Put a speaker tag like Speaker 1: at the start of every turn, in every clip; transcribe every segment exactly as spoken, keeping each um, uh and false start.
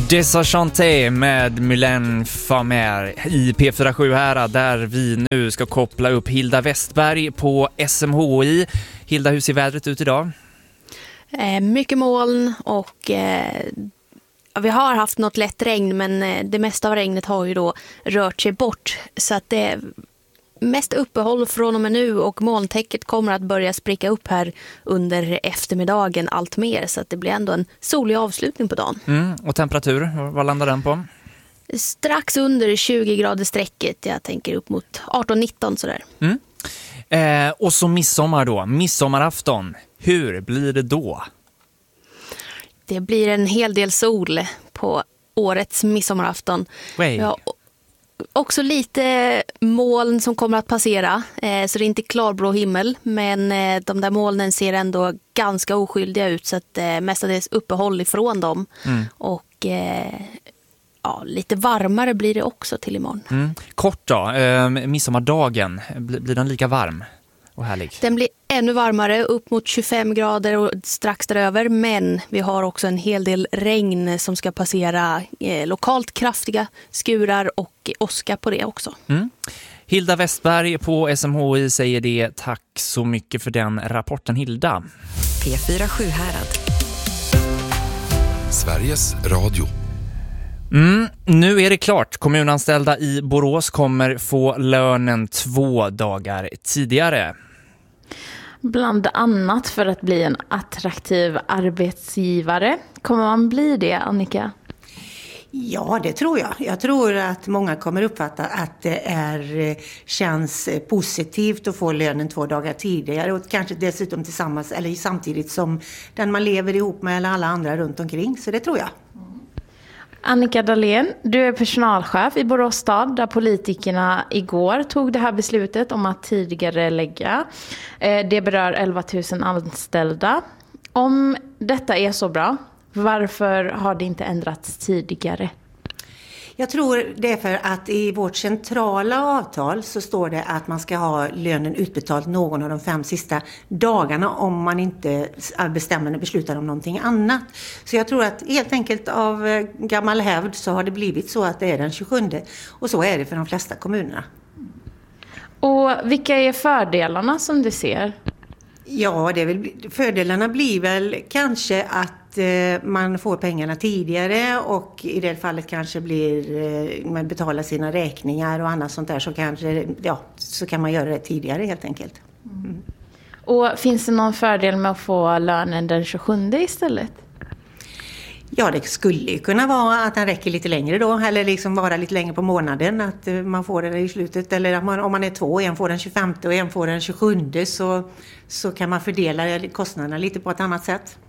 Speaker 1: Deschanté med Mylène Farmer i P fyra sju här, där vi nu ska koppla upp Hilda Westberg på S M H I. Hilda, hur ser vädret ut idag?
Speaker 2: Eh, mycket moln och eh, vi har haft något lätt regn, men eh, det mesta av regnet har ju då rört sig bort. Så att det är mest uppehåll från och med nu, och molntäcket kommer att börja spricka upp här under eftermiddagen allt mer. Så att det blir ändå en solig avslutning på dagen. Mm,
Speaker 1: och temperatur, vad landar den på?
Speaker 2: Strax under tjugo grader strecket, jag tänker upp mot arton nitton sådär.
Speaker 1: Mm. Eh, och så midsommar då, midsommarafton. Hur blir det då?
Speaker 2: Det blir en hel del sol på årets midsommarafton.
Speaker 1: Way.
Speaker 2: Ja, också lite moln som kommer att passera, eh, så det är inte klarblå himmel, men eh, de där molnen ser ändå ganska oskyldiga ut, så att eh, mestadels uppehåll ifrån dem. Mm. Och eh, ja, lite varmare blir det också till imorgon.
Speaker 1: Mm. Kort då, eh, midsommardagen, blir, blir den lika varm och härlig?
Speaker 2: Den blir ännu varmare, upp mot tjugofem grader och strax däröver, men vi har också en hel del regn som ska passera, eh, lokalt kraftiga skurar och åska på det också.
Speaker 1: Mm. Hilda Westberg på S M H I säger det. Tack så mycket för den rapporten, Hilda.
Speaker 3: P fyra sju Härad.
Speaker 4: Sveriges Radio.
Speaker 1: Mm, nu är det klart. Kommunanställda i Borås kommer få lönen två dagar tidigare.
Speaker 5: Bland annat för att bli en attraktiv arbetsgivare. Kommer man bli det, Annika?
Speaker 6: Ja, det tror jag. Jag tror att många kommer uppfatta att det är, känns positivt att få lönen två dagar tidigare, och kanske dessutom tillsammans eller samtidigt som den man lever ihop med eller alla andra runt omkring. Så det tror jag.
Speaker 5: Annika Dahlén, du är personalchef i Borås stad, där politikerna igår tog det här beslutet om att tidigare lägga. Det berör elva tusen anställda. Om detta är så bra, varför har det inte ändrats tidigare?
Speaker 6: Jag tror det är för att i vårt centrala avtal så står det att man ska ha lönen utbetalt någon av de fem sista dagarna om man inte bestämmer och beslutar om någonting annat. Så jag tror att helt enkelt av gammal hävd så har det blivit så att det är den tjugosjunde, och så är det för de flesta kommunerna.
Speaker 5: Och vilka är fördelarna som du ser?
Speaker 6: Ja, det är väl, fördelarna blir väl kanske att eh, man får pengarna tidigare, och i det fallet kanske blir eh, man betalar sina räkningar och annat sånt där, så kanske ja, så kan man göra det tidigare helt enkelt. Mm.
Speaker 5: Och finns det någon fördel med att få lönen den tjugosjunde istället?
Speaker 6: Ja, det skulle ju kunna vara att den räcker lite längre då, eller liksom vara lite längre på månaden, att man får det i slutet, eller att man, om man är två, en får den tjugofemte och en får den tjugosjunde, så, så kan man fördela kostnaderna lite på ett annat sätt.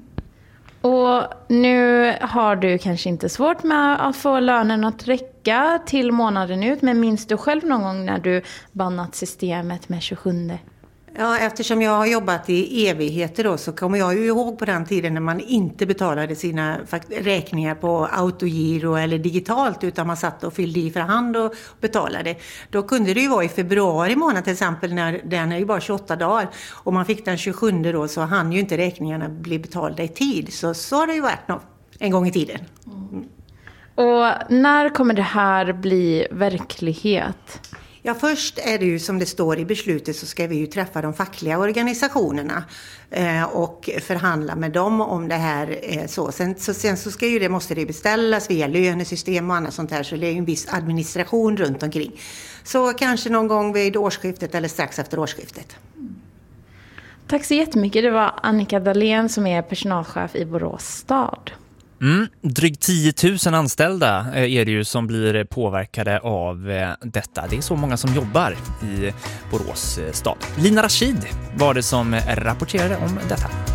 Speaker 5: Och nu har du kanske inte svårt med att få lönen att räcka till månaden ut, men minns du själv någon gång när du bannat systemet med tjugosjunde?
Speaker 6: Ja, eftersom jag har jobbat i evigheter då, så kommer jag ju ihåg på den tiden när man inte betalade sina räkningar på autogiro eller digitalt, utan man satt och fyllde i för hand och betalade. Då kunde det ju vara i februari månad till exempel, när den är ju bara tjugoåtta dagar, och man fick den tjugosjunde då, så hann ju inte räkningarna bli betalda i tid. Så, så har det ju varit något, en gång i tiden. Mm.
Speaker 5: Och när kommer det här bli verklighet?
Speaker 6: Ja, först är det ju som det står i beslutet, så ska vi ju träffa de fackliga organisationerna eh, och förhandla med dem om det här är så. Sen, så. sen så ska ju det, måste det beställas via lönesystem och annat sånt här, så det är ju en viss administration runt omkring. Så kanske någon gång vid årsskiftet eller strax efter årsskiftet.
Speaker 5: Tack så jättemycket. Det var Annika Dahlén som är personalchef i Borås stad.
Speaker 1: Mm, drygt tio tusen anställda är det ju som blir påverkade av detta. Det är så många som jobbar i Borås stad. Lina Rashid var det som rapporterade om detta.